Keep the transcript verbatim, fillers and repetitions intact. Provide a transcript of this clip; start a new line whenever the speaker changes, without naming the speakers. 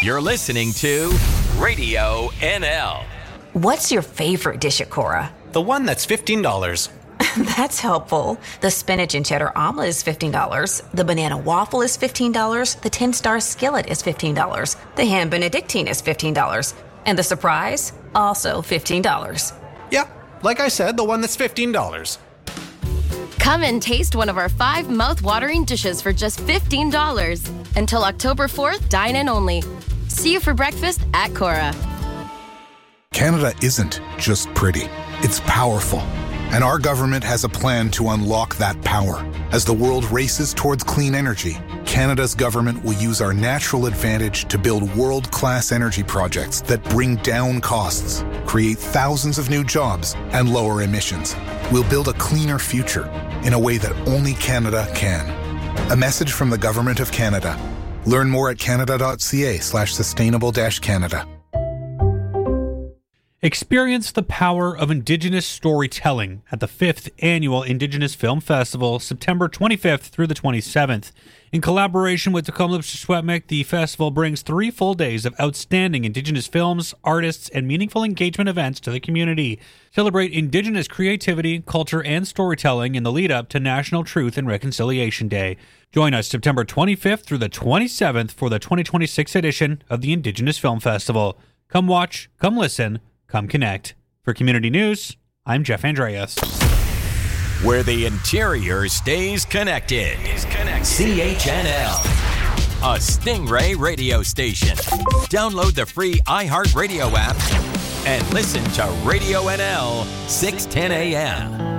You're listening to Radio N L.
What's your favorite dish at Cora?
The one that's fifteen dollars.
That's helpful. The spinach and cheddar omelet is fifteen dollars. The banana waffle is fifteen dollars. The ten-star skillet is fifteen dollars. The ham benedictine is fifteen dollars. And the surprise? Also fifteen dollars.
Yeah, like I said, the one that's fifteen dollars.
Come and taste one of our five mouth-watering dishes for just fifteen dollars. Until October fourth, dine in only. See you for breakfast at Cora.
Canada isn't just pretty, it's powerful. And our government has a plan to unlock that power. As the world races towards clean energy, Canada's government will use our natural advantage to build world-class energy projects that bring down costs, create thousands of new jobs, and lower emissions. We'll build a cleaner future in a way that only Canada can. A message from the Government of Canada. Learn more at canada.ca slash sustainable dash Canada.
Experience the power of Indigenous storytelling at the fifth Annual Indigenous Film Festival, September twenty-fifth through the twenty-seventh. In collaboration with the Tk'emlúps-te-Secwépemc, the festival brings three full days of outstanding Indigenous films, artists, and meaningful engagement events to the community. Celebrate Indigenous creativity, culture, and storytelling in the lead-up to National Truth and Reconciliation Day. Join us September twenty-fifth through the twenty-seventh for the twenty twenty-six edition of the Indigenous Film Festival. Come watch, come listen, come connect. For Community News, I'm Jeff Andreas.
Where the interior stays connected. Is connected. C H N L, a Stingray radio station. Download the free iHeartRadio app and listen to Radio N L, six ten a.m.